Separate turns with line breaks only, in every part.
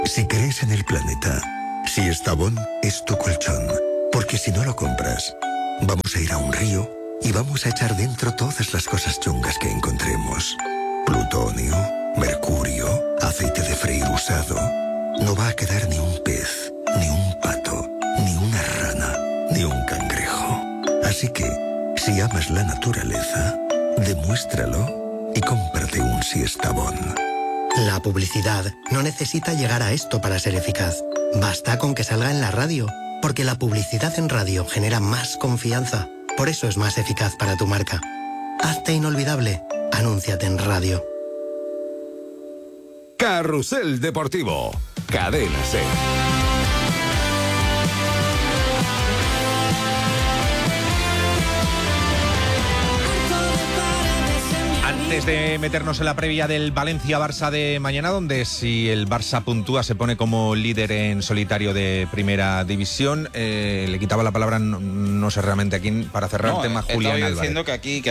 Si crees en el planeta, Siestabón es tu colchón. Porque si no lo compras, vamos a ir a un río y vamos a echar dentro todas las cosas chungas que encontremos. Plutonio, mercurio, aceite de freír usado. No va a quedar ni un pez, ni un pato, ni una rana, ni un cangrejo. Así que, si amas la naturaleza, demuéstralo y cómprate un Siestabón.
La publicidad no necesita llegar a esto para ser eficaz. Basta con que salga en la radio, porque la publicidad en radio genera más confianza. Por eso es más eficaz para tu marca. Hazte inolvidable. Anúnciate en radio.
Carrusel Deportivo. Cadena SER.
Antes de meternos en la previa del Valencia-Barça de mañana, donde si el Barça puntúa se pone como líder en solitario de Primera División, le quitaba la palabra, no sé realmente a quién, para cerrar el tema, Julián Álvarez.
Diciendo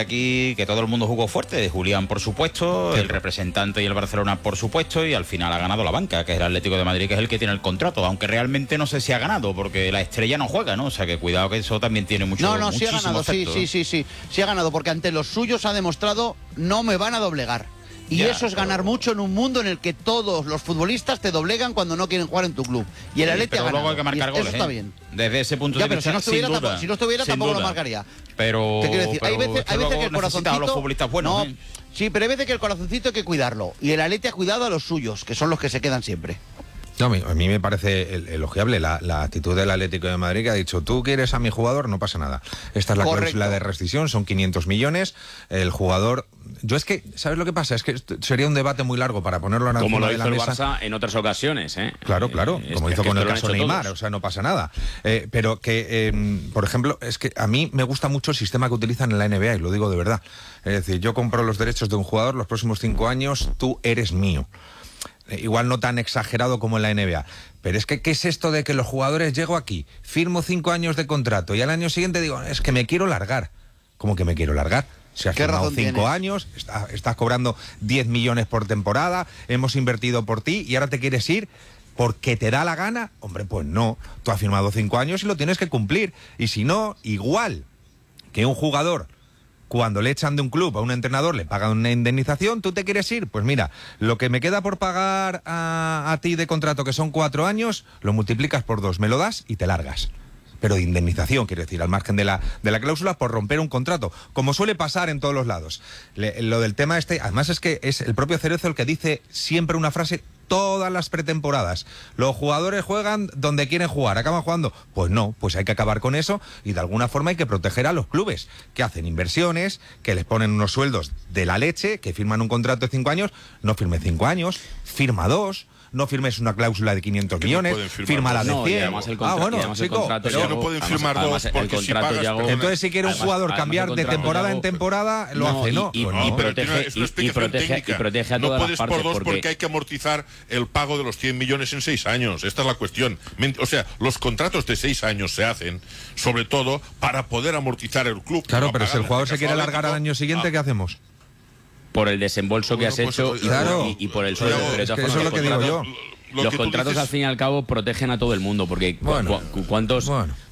que todo el mundo jugó fuerte, Julián por supuesto, el representante y el Barcelona por supuesto, y al final ha ganado la banca, que es el Atlético de Madrid, que es el que tiene el contrato, aunque realmente no sé si ha ganado, porque la estrella no juega, ¿no? O sea que cuidado, que eso también tiene mucho.
No, sí ha ganado,
efecto,
sí ha ganado, porque ante los suyos ha demostrado no me van a doblegar. Y
ya,
eso es ganar mucho en un mundo en el que todos los futbolistas te doblegan cuando no quieren jugar en tu club. Y el Atleti ha ganado.
Luego hay que marcar goles.
Eso está bien.
Desde ese punto de vista,
pero si no estuviera tampoco lo marcaría.
Pero,
te quiero decir, hay veces que el corazoncito,
los futbolistas buenos,
no, sí, pero hay veces que el corazoncito hay que cuidarlo. Y el Atleti ha cuidado a los suyos, que son los que se quedan siempre.
No, a mí me parece elogiable la actitud del Atlético de Madrid, que ha dicho, tú quieres a mi jugador, no pasa nada. Esta es la cláusula de rescisión, son 500 millones, el jugador... Yo es que, ¿sabes lo que pasa? Es que sería un debate muy largo para ponerlo ahora encima de la mesa.
Como lo hizo el Barça en otras ocasiones, ¿eh?
Claro, como hizo con el caso Neymar, o sea, no pasa nada. Pero que, por ejemplo, es que a mí me gusta mucho el sistema que utilizan en la NBA, y lo digo de verdad. Es decir, yo compro los derechos de un jugador, los próximos 5 años, tú eres mío. Igual no tan exagerado como en la NBA, pero es que ¿qué es esto de que los jugadores llego aquí, firmo 5 años de contrato y al año siguiente digo, es que me quiero largar? ¿Cómo que me quiero largar? Si has firmado 5 años, estás cobrando 10 millones por temporada, hemos invertido por ti y ahora te quieres ir porque te da la gana. Hombre, pues no, tú has firmado 5 años y lo tienes que cumplir, y si no, igual que un jugador, cuando le echan de un club a un entrenador, le pagan una indemnización, ¿tú te quieres ir? Pues mira, lo que me queda por pagar a ti de contrato, que son 4 años, lo multiplicas por 2, me lo das y te largas. Pero de indemnización, quiero decir, al margen de la cláusula por romper un contrato, como suele pasar en todos los lados. Lo del tema además es que es el propio Cerezo el que dice siempre una frase todas las pretemporadas: los jugadores juegan donde quieren jugar, ¿acaban jugando? Pues no, pues hay que acabar con eso y de alguna forma hay que proteger a los clubes, que hacen inversiones, que les ponen unos sueldos de la leche, que firman un contrato de 5 años, no firme 5 años, firma 2. No firmes una cláusula de 500 millones, firma la de 100.
Pero no pueden firmar 2 porque si pagas...
Entonces, si quiere un jugador cambiar de temporada en temporada, lo hace, ¿no?
Y protege a todas las partes. No puedes por 2 porque hay que amortizar el pago de los 100 millones en 6 años. Esta es la cuestión. O sea, los contratos de 6 años se hacen, sobre todo, para poder amortizar el club.
Claro, pero si el jugador se quiere alargar al año siguiente, ¿qué hacemos?
Por el desembolso que has hecho y por el sueldo. Pero
eso es lo que digo yo.
Los contratos, al fin y al cabo, protegen a todo el mundo, porque ¿cuántos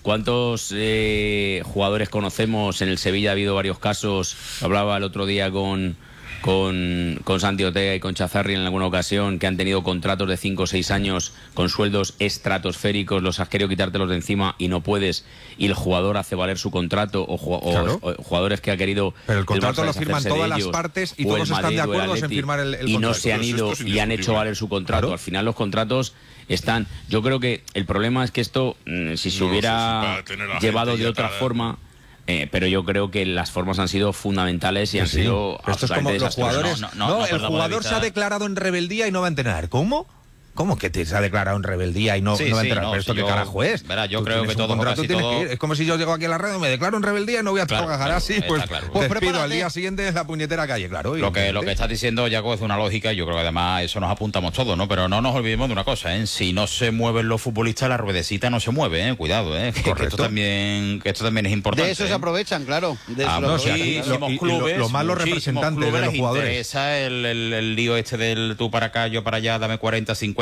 jugadores conocemos? En el Sevilla ha habido varios casos. Hablaba el otro día con Santi Ortega y con Chazarri en alguna ocasión, que han tenido contratos de 5 o 6 años con sueldos estratosféricos, los has querido quitártelos de encima y no puedes, y el jugador hace valer su contrato, o jugadores que ha querido...
Pero el contrato lo firman todas las partes y todos están de acuerdo en firmar el contrato.
Y no se han ido y han hecho valer su contrato. Al final los contratos están... Yo creo que el problema es que esto, si se hubiera llevado de otra forma... pero yo creo que las formas han sido fundamentales y han sido...
Esto es como los jugadores... el jugador se ha declarado en rebeldía y no va a entrenar. ¿Cómo? ¿Cómo que se ha declarado en rebeldía y no va a entrenar? ¿Pero esto qué carajo es?
Verá, yo creo que todo...
Es como si yo llego aquí a la radio, me declaro en rebeldía y no voy a trabajar así, pues despido al día siguiente en la puñetera calle, claro.
Lo que estás diciendo, Yago, es una lógica, y yo creo que además eso nos apuntamos todos, ¿no? Pero no nos olvidemos de una cosa, ¿eh? Si no se mueven los futbolistas, la ruedecita no se mueve, ¿eh? Cuidado, ¿eh? Que esto también es importante.
De eso se aprovechan, claro.
Los malos representantes de los jugadores.
Interesa el lío este del tú para acá, yo para allá, dame 40, 50,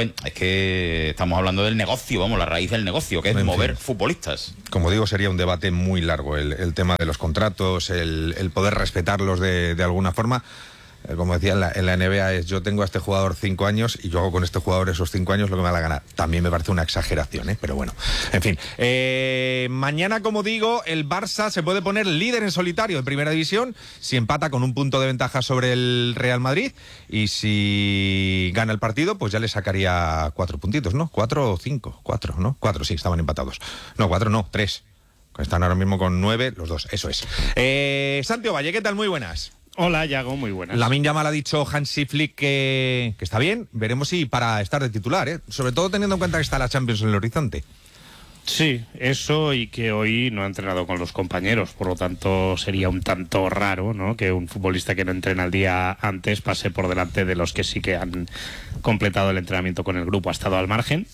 Rubén, es que estamos hablando del negocio, vamos, la raíz del negocio, que es mover futbolistas.
Como digo, sería un debate muy largo el tema de los contratos, el poder respetarlos de alguna forma. Como decía, en la NBA es: yo tengo a este jugador 5 años y yo hago con este jugador esos 5 años lo que me da la gana. También me parece una exageración, pero bueno. En fin, mañana, como digo, el Barça se puede poner líder en solitario en Primera División si empata con un punto de ventaja sobre el Real Madrid, y si gana el partido, pues ya le sacaría 4 puntitos, ¿no? 4 o 5, 4, ¿no? 4, sí, estaban empatados. No, 4 no, 3. Están ahora mismo con 9 los dos, eso es. Santi Ovalle, ¿qué tal? Muy buenas.
Hola, Yago, muy buenas.
Lamine Yamal ha dicho Hansi Flick que está bien. Veremos si para estar de titular, sobre todo teniendo en cuenta que está la Champions en el horizonte.
Sí, eso, y que hoy no ha entrenado con los compañeros, por lo tanto sería un tanto raro, ¿no?, que un futbolista que no entrena el día antes pase por delante de los que sí que han completado el entrenamiento con el grupo, ha estado al margen.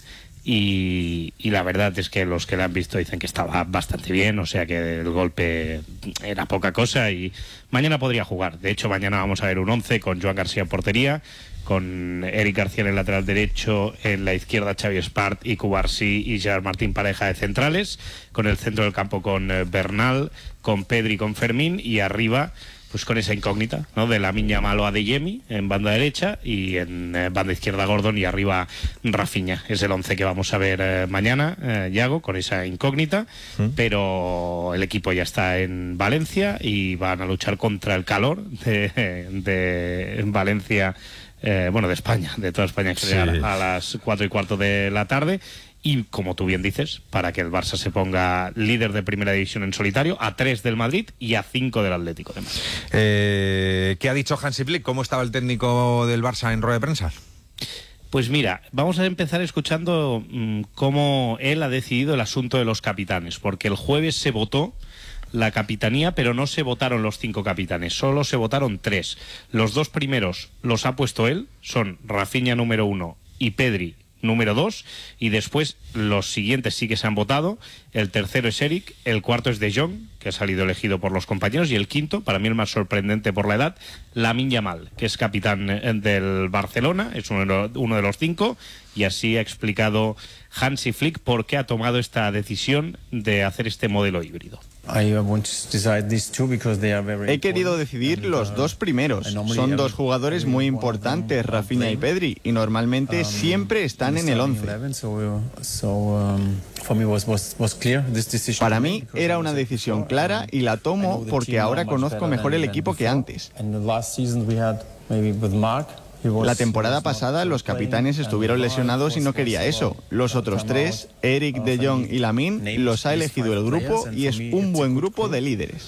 Y la verdad es que los que la han visto dicen que estaba bastante bien, o sea que el golpe era poca cosa y mañana podría jugar. De hecho, mañana vamos a ver un 11 con Joan García en portería, con Eric García en el lateral derecho, en la izquierda Xavi Espart y Cubarsí y Gerard Martín pareja de centrales, con el centro del campo con Bernal, con Pedri, con Fermín, y arriba pues con esa incógnita, ¿no?, de Lamine Yamal o Adeyemi en banda derecha, y en banda izquierda Gordon, y arriba Rafinha. Es el 11 que vamos a ver mañana, Yago, con esa incógnita, pero el equipo ya está en Valencia y van a luchar contra el calor de Valencia, de España, de toda España en general, sí, a las 4:15 de la tarde. Y como tú bien dices, para que el Barça se ponga líder de Primera División en solitario, a 3 del Madrid y a 5 del Atlético de Madrid.
¿Qué ha dicho Hansi Flick? ¿Cómo estaba el técnico del Barça en rueda de prensa?
Pues mira, vamos a empezar escuchando cómo él ha decidido el asunto de los capitanes, porque el jueves se votó la capitanía, pero no se votaron los 5 capitanes, solo se votaron 3. Los 2 primeros los ha puesto él, son Rafinha número 1 y Pedri número 2, y después los siguientes sí que se han votado. El tercero es Eric, el cuarto es De Jong, que ha salido elegido por los compañeros, y el quinto, para mí el más sorprendente por la edad, Lamine Yamal, que es capitán del Barcelona, es uno de los 5, y así ha explicado Hansi Flick por qué ha tomado esta decisión de hacer este modelo híbrido.
He querido decidir los 2 primeros. Son 2 jugadores muy importantes, Rafinha y Pedri, y normalmente siempre están en el 11. Para mí era una decisión clara y la tomo porque ahora conozco mejor el equipo que antes. La temporada pasada los capitanes estuvieron lesionados y no quería eso. Los otros 3, Eric, De Jong y Lamine, los ha elegido el grupo y es un buen grupo de líderes.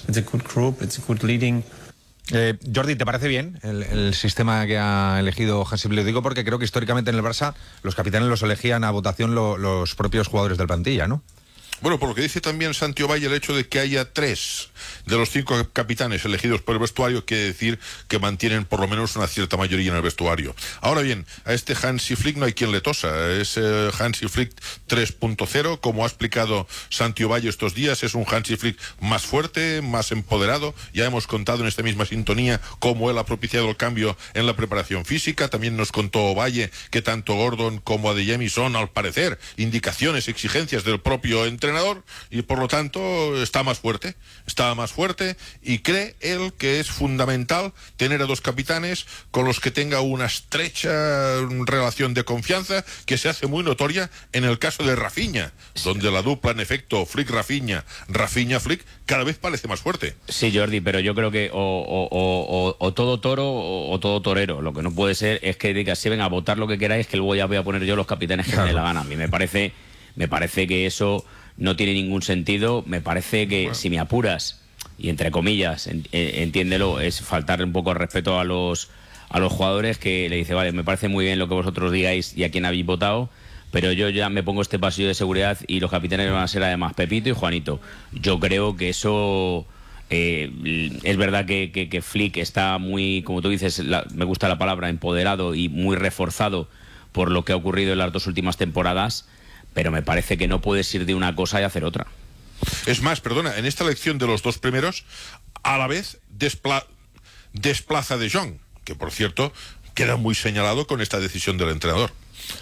Jordi, ¿te parece bien el sistema que ha elegido Hansi Flick? Lo digo porque creo que históricamente en el Barça los capitanes los elegían a votación los propios jugadores del plantilla, ¿no?
Bueno, por lo que dice también Santi Ovalle, el hecho de que haya 3 de los 5 capitanes elegidos por el vestuario quiere decir que mantienen por lo menos una cierta mayoría en el vestuario. Ahora bien, a este Hansi Flick no hay quien le tosa. Es Hansi Flick 3.0, como ha explicado Santi Ovalle estos días. Es un Hansi Flick más fuerte, más empoderado. Ya hemos contado en esta misma sintonía cómo él ha propiciado el cambio en la preparación física. También nos contó Ovalle que tanto Gordon como Adeyemi son, al parecer, indicaciones, exigencias del propio entrenador, y por lo tanto está más fuerte y cree él que es fundamental tener a 2 capitanes con los que tenga una estrecha relación de confianza, que se hace muy notoria en el caso de Rafinha, donde la dupla en efecto Flick-Rafinha, Rafinha-Flick cada vez parece más fuerte.
Sí, Jordi, pero yo creo que o todo toro o todo torero. Lo que no puede ser es que digas, si ven a votar lo que queráis, que luego ya voy a poner yo los capitanes que me dé la gana. A mí me parece que eso no tiene ningún sentido. Me parece que, si me apuras, y entre comillas, entiéndelo, es faltar un poco el respeto a los jugadores, que le dice, vale, me parece muy bien lo que vosotros digáis y a quién habéis votado, pero yo ya me pongo este pasillo de seguridad y los capitanes van a ser además Pepito y Juanito. Yo creo que eso... es verdad que Flick está muy, como tú dices, me gusta la palabra, empoderado y muy reforzado por lo que ha ocurrido en las 2 últimas temporadas, pero me parece que no puedes ir de una cosa y hacer otra.
Es más, perdona, en esta elección de los 2 primeros, a la vez desplaza a De Jong, que por cierto queda muy señalado con esta decisión del entrenador.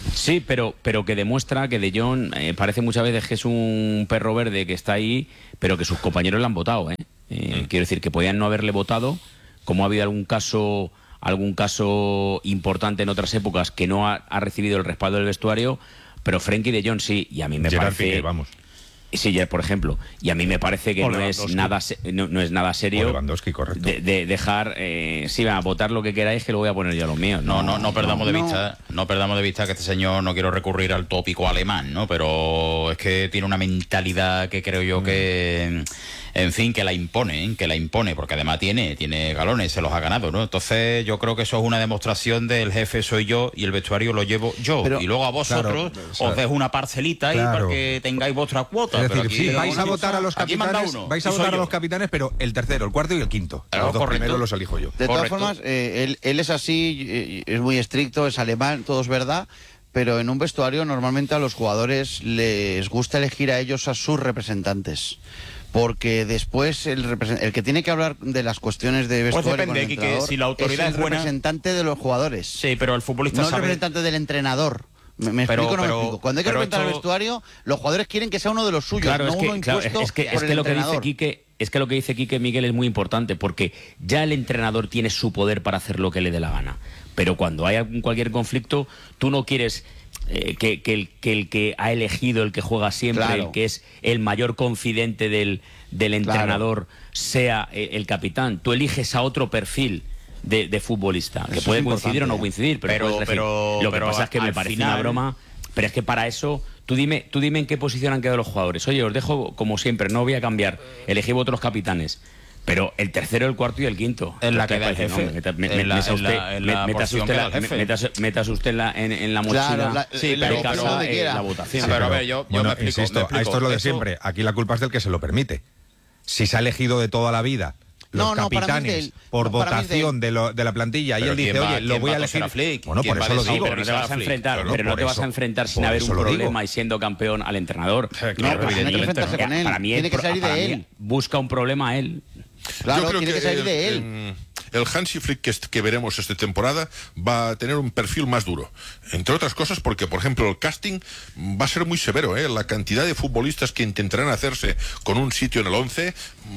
Sí, pero que demuestra que De Jong parece muchas veces que es un perro verde que está ahí, pero que sus compañeros le han votado, ¿eh? Quiero decir que podían no haberle votado, como ha habido algún caso importante en otras épocas que no ha recibido el respaldo del vestuario, pero Frenkie De Jong sí, y a mí me parece...
Piqué, vamos.
Sí, por ejemplo, y a mí me parece que no es nada serio de dejar, a votar lo que queráis, que lo voy a poner yo a los míos.
No perdamos de vista, no perdamos de vista que este señor, no quiero recurrir al tópico alemán, ¿no? Pero es que tiene una mentalidad que creo yo que, en fin, que la impone, porque además tiene galones, se los ha ganado, ¿no? Entonces yo creo que eso es una demostración del jefe soy yo y el vestuario lo llevo yo. Pero, y luego a vosotros os dejo una parcelita ahí para que tengáis vuestra cuota.
Es decir, sí, vais a votar a los capitanes, pero el tercero, el cuarto y el quinto. Los dos primeros los elijo yo.
De todas formas, él es así, es muy estricto, es alemán, todo es verdad, pero en un vestuario normalmente a los jugadores les gusta elegir a ellos a sus representantes. Porque después el que tiene que hablar de las cuestiones de vestuario
pues depende,
con el
que si la autoridad
es el representante de los jugadores.
Sí, pero el futbolista
no el representante del entrenador. ¿Me explico o no me explico? Cuando hay que representar al vestuario, los jugadores quieren que sea uno de los suyos,
claro,
no uno impuesto por el entrenador.
Es que lo que dice Quique, Miguel, es muy importante, porque ya el entrenador tiene su poder para hacer lo que le dé la gana. Pero cuando hay cualquier conflicto, tú no quieres que el que ha elegido, el que juega siempre, el que es el mayor confidente del entrenador, sea el capitán. Tú eliges a otro perfil de futbolista, que puede coincidir o no coincidir, pero lo que pasa es que me parece una broma, pero es que para eso tú dime en qué posición han quedado los jugadores. Oye, os dejo como siempre, no voy a cambiar, elegí otros capitanes, pero el tercero, el cuarto y el quinto
en la que da el jefe,
metas usted en la mochila, la votación.
Pero a ver, yo me explico,
insisto, esto es lo de siempre, aquí la culpa es del que se lo permite. Si se ha elegido de toda la vida los capitanes por votación de la plantilla, y él dice, oye, lo voy a elegir.
Bueno, por eso lo digo. Pero no te vas a enfrentar, no te vas a enfrentar sin haber un problema y siendo campeón al entrenador.
Claro, evidentemente. Para mí tiene que salir de él.
Busca un problema a él.
Claro, tiene que salir de él.
El Hansi Flick que veremos esta temporada va a tener un perfil más duro. Entre otras cosas porque, por ejemplo, el casting va a ser muy severo, ¿eh? La cantidad de futbolistas que intentarán hacerse con un sitio en el 11...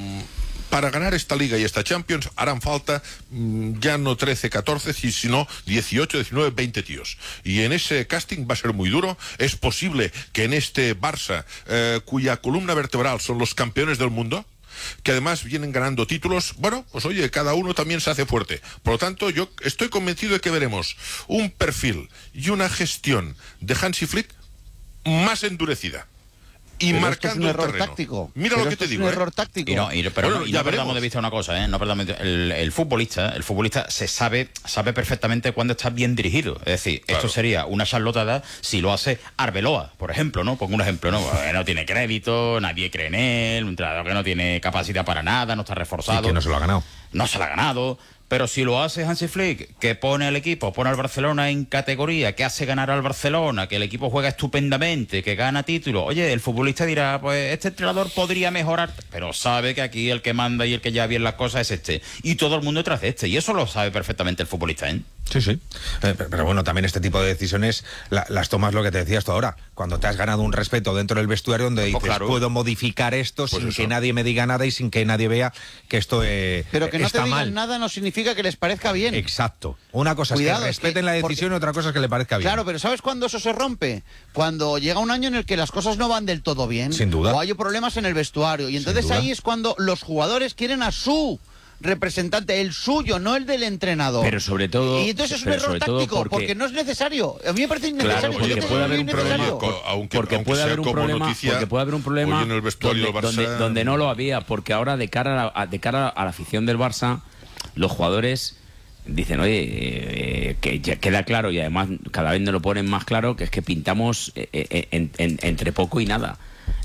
Para ganar esta Liga y esta Champions harán falta ya no 13, 14, sino 18, 19, 20 tíos. Y en ese casting va a ser muy duro. Es posible que en este Barça, cuya columna vertebral son los campeones del mundo, que además vienen ganando títulos, bueno, pues oye, cada uno también se hace fuerte. Por lo tanto, yo estoy convencido de que veremos un perfil y una gestión de Hansi Flick más endurecida. Y
pero
marcando
es un error
terreno.
Táctico.
Mira lo que te digo.
Es un error táctico.
Pero no perdamos de vista una cosa, no perdamos de vista. El futbolista se sabe perfectamente cuándo está bien dirigido. Es decir, esto sería una charlotada si lo hace Arbeloa, por ejemplo, ¿no? Pongo un ejemplo, ¿no? No tiene crédito, nadie cree en él, un entrenador que no tiene capacidad para nada, no está reforzado.
Sí, que no se lo ha ganado.
No se lo ha ganado. Pero si lo hace Hansi Flick, que pone al equipo, pone al Barcelona en categoría, que hace ganar al Barcelona, que el equipo juega estupendamente, que gana títulos, oye, el futbolista dirá, pues este entrenador podría mejorar, pero sabe que aquí el que manda y el que lleva bien las cosas es este. Y todo el mundo detrás de este. Y eso lo sabe perfectamente el futbolista, ¿eh?
Sí. Pero bueno, también este tipo de decisiones las tomas lo que te decías tú ahora. Cuando te has ganado un respeto dentro del vestuario donde dices, puedo modificar esto sin que nadie me diga nada y sin que nadie vea que esto
pero que no
está
te digan
mal.
Nada no significa que les parezca bien.
Exacto. Una cosa es que respeten la decisión y otra cosa es que le parezca bien.
Claro, pero ¿sabes cuándo eso se rompe? Cuando llega un año en el que las cosas no van del todo bien.
Sin duda.
O hay problemas en el vestuario. Y entonces ahí es cuando los jugadores quieren a su representante, el suyo, no el del entrenador.
Pero sobre todo...
Y entonces es un error táctico, porque no es necesario. A mí me parece innecesario.
Claro, porque puede haber un problema. Porque puede haber un problema
en el vestuario
donde no lo había, porque ahora de cara a la afición del Barça, los jugadores dicen, oye, que ya queda claro, y además cada vez nos lo ponen más claro, que es que pintamos entre poco y nada.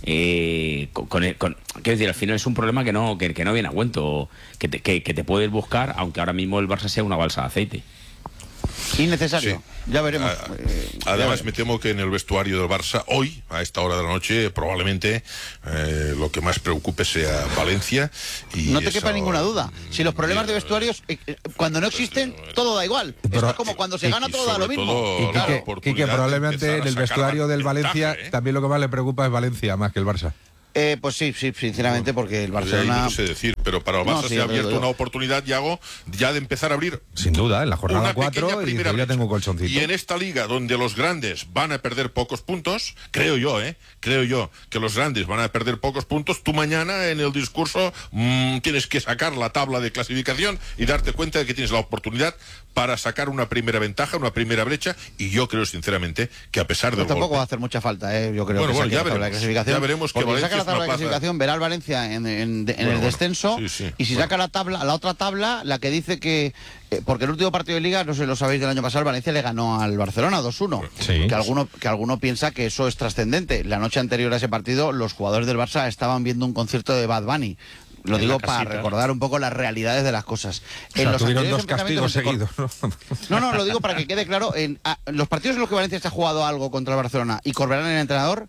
Quiero decir, al final es un problema que no viene a cuento, que te puedes buscar, aunque ahora mismo el Barça sea una balsa de aceite.
Innecesario.
Sí.
Ya veremos.
Además, me temo que en el vestuario del Barça, hoy, a esta hora de la noche, probablemente lo que más preocupe sea Valencia. Y
no te quepa ninguna duda. Si los problemas de vestuarios, cuando no existen, todo da igual. Esto es como cuando se gana, todo da lo mismo.
Quique, probablemente en el vestuario del Valencia también lo que más le preocupa es Valencia, más que el Barça.
Pues sí, sinceramente, porque el Barcelona...
No sé decir, pero para el Barça se ha abierto una oportunidad, Yago, ya de empezar a abrir...
Sin duda, en la jornada 4 y ya tengo colchoncito.
Y en esta liga, donde los grandes van a perder pocos puntos, creo yo que los grandes van a perder pocos puntos, tú mañana en el discurso tienes que sacar la tabla de clasificación y darte cuenta de que tienes la oportunidad para sacar una primera ventaja, una primera brecha, y yo creo sinceramente que a pesar del
tampoco
golpe...
va a hacer mucha falta, yo creo que
ya veremos que
Valencia
Valencia
la tabla de clasificación, verá al Valencia en el descenso, y si saca la otra tabla, la que dice que... porque el último partido de Liga, no sé si lo sabéis, del año pasado, Valencia le ganó al Barcelona 2-1. Que alguno piensa que eso es trascendente. La noche anterior a ese partido, los jugadores del Barça estaban viendo un concierto de Bad Bunny. Lo digo para recordar un poco las realidades de las cosas.
Tuvieron 2 castigos seguidos.
No, lo digo para que quede claro. Los partidos en los que Valencia se ha jugado algo contra el Barcelona y Corberán el entrenador,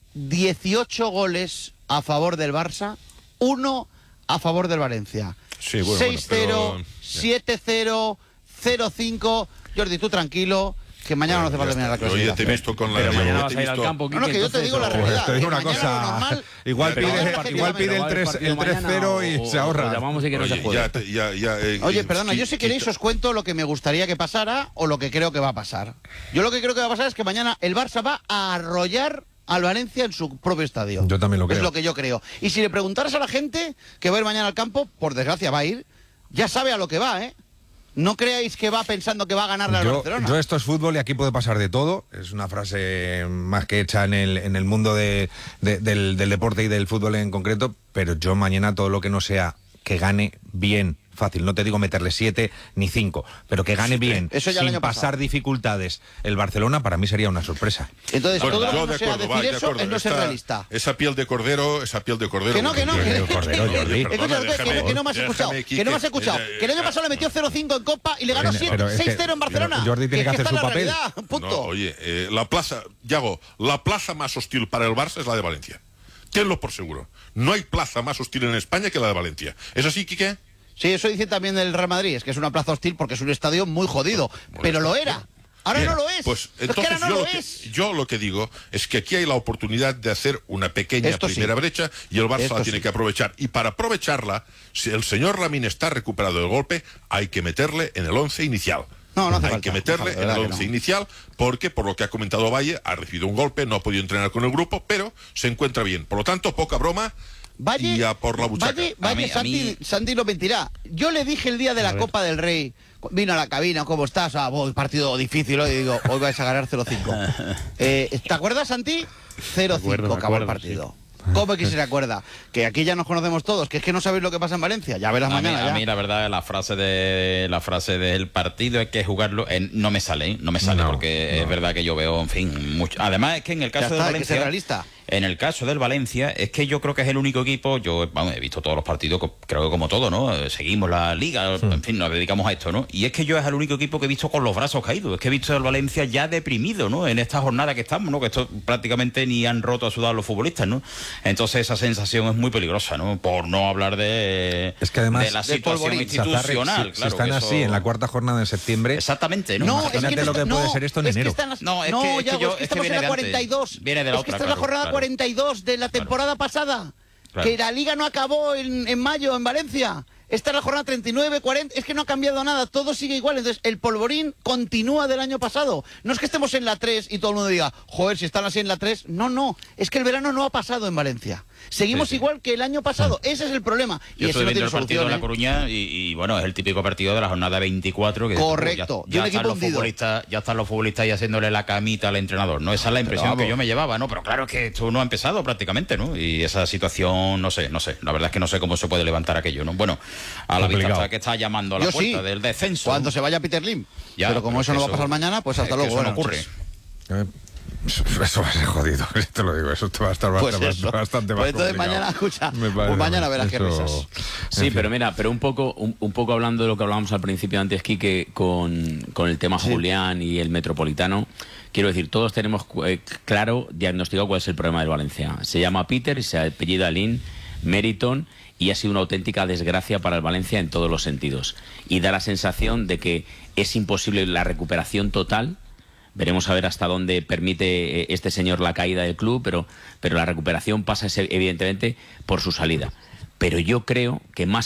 18 goles a favor del Barça, 1 a favor del Valencia. 6-0, 7-0, 0-5. Jordi, tú tranquilo, que mañana no hace falta terminar la clasificación.
Oye, te he visto con la...
Pero mañana vas a ir al campo,
No, que yo te digo la realidad.
Te digo una cosa, igual pide el 3-0 y se ahorra.
Llamamos y que no se juegue.
Oye, perdona, yo si queréis os cuento lo que me gustaría que pasara o lo que creo que va a pasar. Yo lo que creo que va a pasar es que mañana el Barça va a arrollar al Valencia en su propio estadio.
Yo también lo creo.
Es lo que yo creo. Y si le preguntaras a la gente que va a ir mañana al campo, por desgracia va a ir, ya sabe a lo que va, ¿eh? No creáis que va pensando que va a ganarle al Barcelona.
Esto es fútbol y aquí puede pasar de todo. Es una frase más que hecha en el mundo del deporte y del fútbol en concreto, pero yo mañana todo lo que no sea que gane bien, fácil, no te digo meterle 7 ni 5, pero que gane bien, sin pasar dificultades. El Barcelona para mí sería una sorpresa.
Entonces, todo lo que no sea decir eso es no ser realista.
Esa piel de cordero.
Que no. Que no me has escuchado. Que el año pasado le metió 0-5 en Copa y le ganó 6-0 en Barcelona.
Jordi tiene que hacer su papel.
No, oye, la plaza más hostil para el Barça es la de Valencia. Tenlo por seguro. No hay plaza más hostil en España que la de Valencia. ¿Es así, Quique?
Sí, eso dicen también del Real Madrid, es que es una plaza hostil porque es un estadio muy jodido, pero lo era. Ahora no lo es.
Pues entonces yo lo que digo es que aquí hay la oportunidad de hacer una pequeña primera brecha y el Barça la tiene que aprovechar. Y para aprovecharla, si el señor Lamine está recuperado del golpe, hay que meterle en el 11 inicial. Hay que meterle en el 11 inicial porque, por lo que ha comentado Valle, ha recibido un golpe, no ha podido entrenar con el grupo, pero se encuentra bien. Por lo tanto, poca broma.
Valle,
y a por la buchaca.
Santi lo mentirá. Yo le dije el día de la Copa del Rey, vino a la cabina, ¿cómo estás? Partido difícil hoy, y digo, hoy vais a ganar 0-5. ¿Te acuerdas, Santi? 0-5 acabó el partido. Sí. ¿Cómo es que se acuerda? Que aquí ya nos conocemos todos, que es que no sabéis lo que pasa en Valencia, ya verás mañana.
A mí la verdad la frase del partido es que jugarlo no me sale, porque es verdad que yo veo, en fin, mucho. Además es que en el caso de Valencia,
hay que ser realista.
En el caso del Valencia, es que yo creo que es el único equipo, he visto todos los partidos, creo que como todo, ¿no? Seguimos la liga, en fin, nos dedicamos a esto, ¿no? Y es que yo es el único equipo que he visto con los brazos caídos, es que he visto al Valencia ya deprimido, ¿no? En esta jornada que estamos, ¿no? Que esto prácticamente ni han roto a sudar los futbolistas, ¿no? Entonces esa sensación es muy peligrosa, ¿no? Por no hablar de la situación institucional.
Si están así en la cuarta jornada de septiembre.
Exactamente, ¿no?
Imagínate lo que puede ser esto en enero.
Estamos en la 42.
Viene de la otra,
esta es la jornada 42 de la temporada pasada. Claro. Que la liga no acabó en mayo en Valencia. Esta es la jornada 39, 40, es que no ha cambiado nada, todo sigue igual. Entonces el polvorín continúa del año pasado. No es que estemos en la 3 y todo el mundo diga, joder, si están así en la 3. No, es que el verano no ha pasado en Valencia. Seguimos igual que el año pasado, ese es el problema.
Yo estoy viendo el partido de La Coruña y bueno, es el típico partido de la jornada 24. Que
correcto,
ya están los futbolistas y haciéndole la camita al entrenador, ¿no? Esa es la impresión que yo me llevaba, ¿no? Pero claro que esto no ha empezado prácticamente, ¿no? Y esa situación, no sé, la verdad es que no sé cómo se puede levantar aquello, ¿no? Bueno, a la vista que está llamando a la puerta del descenso.
Cuando se vaya Peter Lim. Pero como eso no va a pasar mañana, pues hasta luego.
Eso no ocurre.
Eso va a ser jodido, te lo digo, eso te va a estar bastante más
pues entonces
complicado.
mañana, escucha, pues mañana verás qué risas.
Sí, pero mira, pero un poco hablando de lo que hablábamos al principio antes, Quique, con el tema Julián y el Metropolitano, quiero decir, todos tenemos claro, diagnosticado cuál es el problema del Valencia. Se llama Peter y se apellida Lin Meriton, y ha sido una auténtica desgracia para el Valencia en todos los sentidos. Y da la sensación de que es imposible la recuperación total. Veremos a ver hasta dónde permite este señor la caída del club, pero la recuperación pasa evidentemente por su salida. Pero yo creo que más